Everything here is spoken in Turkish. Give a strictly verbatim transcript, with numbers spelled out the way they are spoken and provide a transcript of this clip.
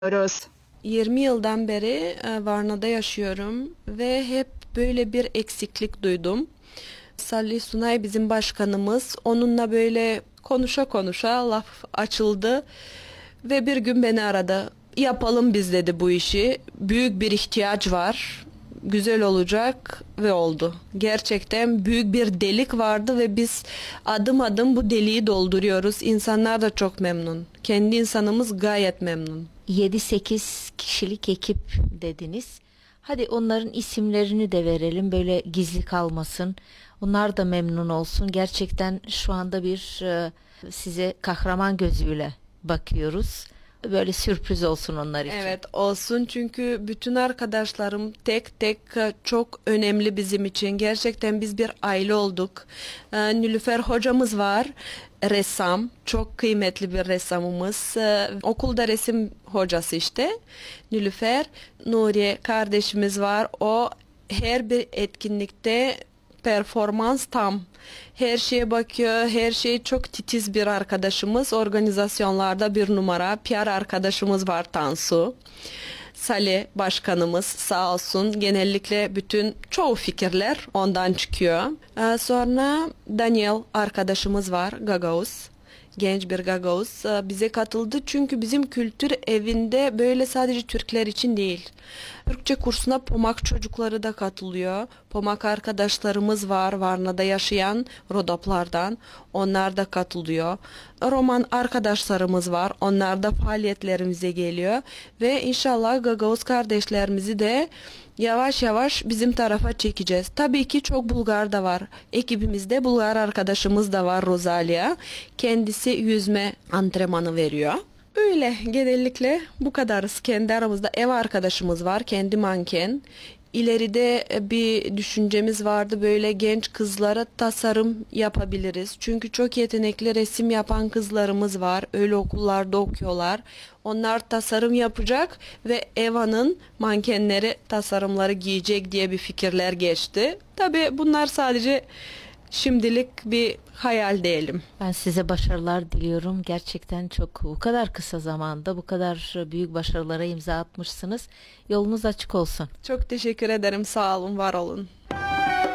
Rus. yirmi yıldan beri e, Varna'da yaşıyorum ve hep böyle bir eksiklik duydum. Salih Sunay bizim başkanımız. Onunla böyle konuşa konuşa laf açıldı ve bir gün beni aradı. Yapalım biz dedi bu işi. Büyük bir ihtiyaç var. Güzel olacak ve oldu. Gerçekten büyük bir delik vardı ve biz adım adım bu deliği dolduruyoruz. İnsanlar da çok memnun. Kendi insanımız gayet memnun. yedi sekiz kişilik ekip dediniz. Hadi onların isimlerini de verelim, böyle gizli kalmasın. Onlar da memnun olsun. Gerçekten şu anda bir e, size kahraman gözüyle bakıyoruz. Böyle sürpriz olsun onlar için. Evet olsun, çünkü bütün arkadaşlarım tek tek e, çok önemli bizim için. Gerçekten biz bir aile olduk. Ee, Nilüfer hocamız var. Ressam. Çok kıymetli bir ressamımız. Ee, okulda resim hocası işte. Nilüfer. Nuriye kardeşimiz var. O her bir etkinlikte performans tam. Her şeye bakıyor. Her şey çok titiz bir arkadaşımız. Organizasyonlarda bir numara. P R arkadaşımız var, Tansu. Salih başkanımız sağ olsun, genellikle bütün çoğu fikirler ondan çıkıyor. Ee, sonra Daniel arkadaşımız var, Gagavuz. Genç bir Gagavuz e, bize katıldı, çünkü bizim kültür evinde böyle sadece Türkler için değil. Türkçe kursuna Pomak çocukları da katılıyor. Pomak arkadaşlarımız var, Varna'da yaşayan Rodoplardan. Onlar da katılıyor. Roman arkadaşlarımız var. Onlar da faaliyetlerimize geliyor. Ve inşallah Gagavuz kardeşlerimizi de yavaş yavaş bizim tarafa çekeceğiz. Tabii ki çok Bulgar da var. Ekibimizde Bulgar arkadaşımız da var, Rosalia. Kendisi yüzme antrenmanı veriyor. Öyle genellikle bu kadarız. Kendi aramızda ev arkadaşımız var. Kendi manken. İleride bir düşüncemiz vardı. Böyle genç kızlara tasarım yapabiliriz. Çünkü çok yetenekli resim yapan kızlarımız var. Öyle okullarda okuyorlar. Onlar tasarım yapacak ve Eva'nın mankenleri tasarımları giyecek diye bir fikirler geçti. Tabii bunlar sadece şimdilik bir hayal diyelim. Ben size başarılar diliyorum. Gerçekten çok, bu kadar kısa zamanda bu kadar büyük başarılara imza atmışsınız. Yolunuz açık olsun. Çok teşekkür ederim. Sağ olun, var olun.